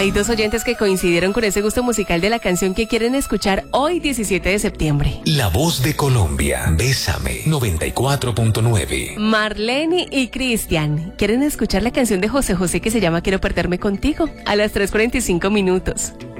Hay dos oyentes que coincidieron con ese gusto musical de la canción que quieren escuchar hoy, 17 de septiembre. La Voz de Colombia, Bésame, 94.9. Marlene y Cristian quieren escuchar la canción de José José que se llama Quiero perderme contigo a las 3:45 minutos.